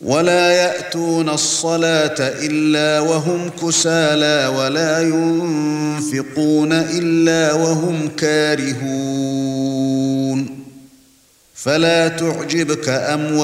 ولا يأتون الصلاة إلا وهم كسالى ولا ينفقون إلا وهم كارهون فلا تعجبك أموالهم